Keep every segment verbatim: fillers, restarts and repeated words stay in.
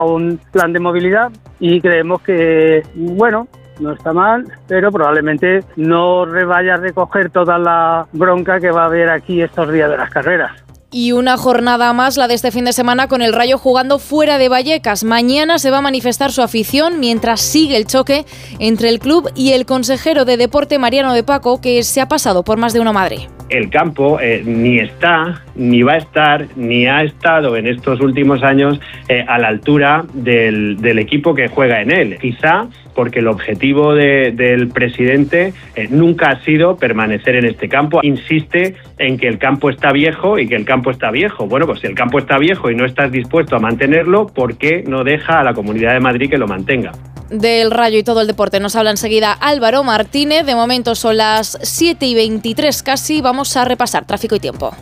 un plan de movilidad y creemos que, bueno, no está mal, pero probablemente no vaya a recoger toda la bronca que va a haber aquí estos días de las carreras. Y una jornada más, la de este fin de semana, con el Rayo jugando fuera de Vallecas. Mañana se va a manifestar su afición mientras sigue el choque entre el club y el consejero de deporte Mariano de Paco, que se ha pasado por más de una madre. El campo eh, ni está, ni va a estar, ni ha estado en estos últimos años eh, a la altura del, del equipo que juega en él. Quizá porque el objetivo de, del presidente eh, nunca ha sido permanecer en este campo. Insiste en que el campo está viejo y que el campo está viejo. Bueno, pues si el campo está viejo y no estás dispuesto a mantenerlo, ¿por qué no deja a la Comunidad de Madrid que lo mantenga? Del Rayo y todo el deporte nos habla enseguida Álvaro Martínez. De momento son las siete y veintitrés casi. Vamos a repasar tráfico y tiempo.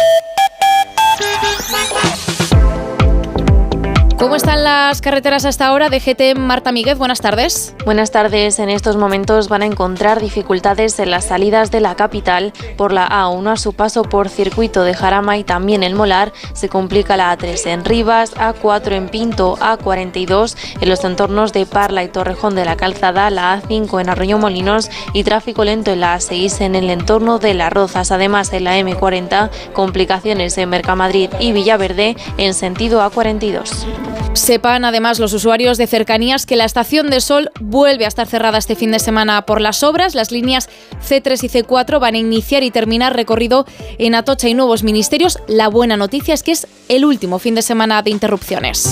¿Cómo están las carreteras hasta ahora? D G T, Marta Míguez, buenas tardes. Buenas tardes. En estos momentos van a encontrar dificultades en las salidas de la capital por la A uno a su paso por Circuito de Jarama y también el Molar. Se complica la A tres en Rivas, A cuatro en Pinto, A cuarenta y dos en los entornos de Parla y Torrejón de la Calzada, la A cinco en Arroyomolinos y tráfico lento en la A seis en el entorno de Las Rozas. Además, en la M cuarenta, complicaciones en Mercamadrid y Villaverde en sentido A cuarenta y dos. Sepan además los usuarios de cercanías que la Estación de Sol vuelve a estar cerrada este fin de semana por las obras. Las líneas C tres y C cuatro van a iniciar y terminar recorrido en Atocha y Nuevos Ministerios. La buena noticia es que es el último fin de semana de interrupciones.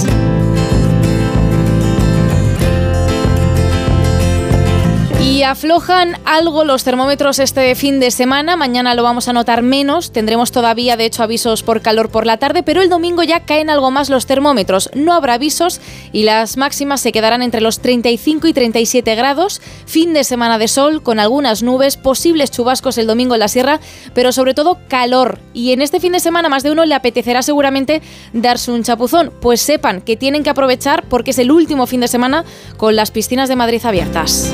Y aflojan algo los termómetros este fin de semana. Mañana lo vamos a notar menos. Tendremos todavía, de hecho, avisos por calor por la tarde, pero el domingo ya caen algo más los termómetros. No habrá avisos y las máximas se quedarán entre los treinta y cinco y treinta y siete grados. Fin de semana de sol con algunas nubes, posibles chubascos el domingo en la sierra, pero sobre todo calor. Y en este fin de semana más de uno le apetecerá seguramente darse un chapuzón. Pues sepan que tienen que aprovechar porque es el último fin de semana con las piscinas de Madrid abiertas.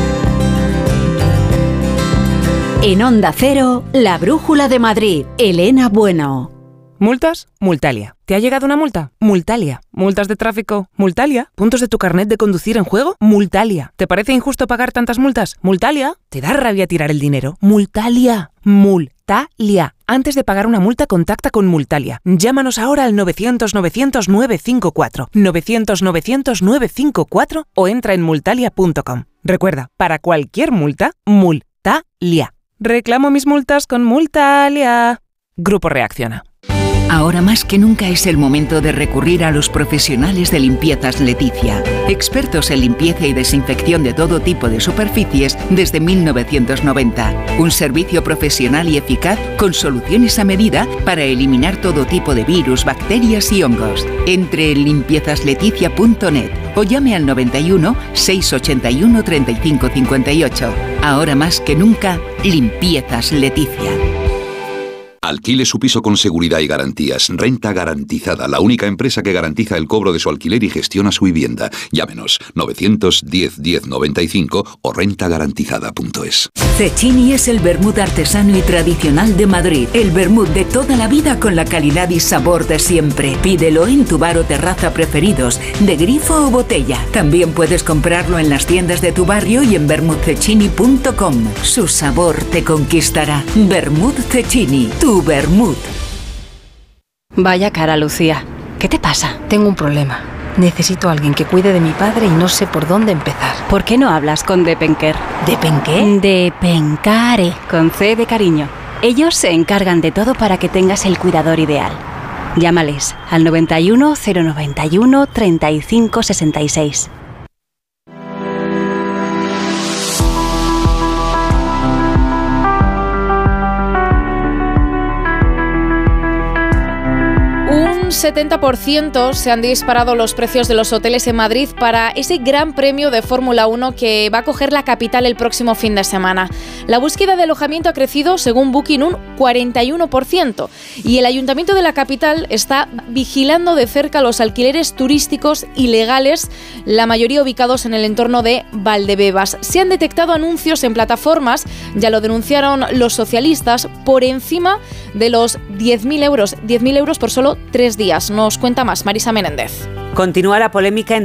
En Onda Cero, la brújula de Madrid, Elena Bueno. ¿Multas? Multalia. ¿Te ha llegado una multa? Multalia. ¿Multas de tráfico? Multalia. ¿Puntos de tu carnet de conducir en juego? Multalia. ¿Te parece injusto pagar tantas multas? Multalia. ¿Te da rabia tirar el dinero? Multalia. Multalia. Antes de pagar una multa, contacta con Multalia. Llámanos ahora al novecientos novecientos nueve cinco cuatro, novecientos novecientos nueve cinco cuatro o entra en multalia punto com. Recuerda, para cualquier multa, Multalia. Reclamo mis multas con Multalia. Grupo Reacciona. Ahora más que nunca es el momento de recurrir a los profesionales de Limpiezas Leticia. Expertos en limpieza y desinfección de todo tipo de superficies desde mil novecientos noventa. Un servicio profesional y eficaz con soluciones a medida para eliminar todo tipo de virus, bacterias y hongos. Entre en limpiezas leticia punto net o llame al noventa y uno, seiscientos ochenta y uno, treinta y cinco cincuenta y ocho. Ahora más que nunca, Limpiezas Leticia. Alquile su piso con seguridad y garantías. Renta Garantizada, la única empresa que garantiza el cobro de su alquiler y gestiona su vivienda. Llámenos novecientos diez diez noventa y cinco o renta garantizada punto es. Cecchini es el vermut artesano y tradicional de Madrid. El vermut de toda la vida con la calidad y sabor de siempre. Pídelo en tu bar o terraza preferidos, de grifo o botella. También puedes comprarlo en las tiendas de tu barrio y en vermut cecchini punto com. Su sabor te conquistará. Vermut Cecchini, tu vermut. Vaya cara, Lucía. ¿Qué te pasa? Tengo un problema. Necesito a alguien que cuide de mi padre y no sé por dónde empezar. ¿Por qué no hablas con Depenker? ¿Depenqué? Depencare, con C de cariño. Ellos se encargan de todo para que tengas el cuidador ideal. Llámales al noventa y uno, cero noventa y uno, treinta y cinco sesenta y seis. Un setenta por ciento se han disparado los precios de los hoteles en Madrid para ese gran premio de Fórmula uno que va a coger la capital el próximo fin de semana. La búsqueda de alojamiento ha crecido, según Booking, un cuarenta y uno por ciento y el Ayuntamiento de la capital está vigilando de cerca los alquileres turísticos ilegales, la mayoría ubicados en el entorno de Valdebebas. Se han detectado anuncios en plataformas, ya lo denunciaron los socialistas, por encima de los diez mil euros, diez mil euros por solo tres días. Nos cuenta más Marisa Menéndez. Continúa la polémica entre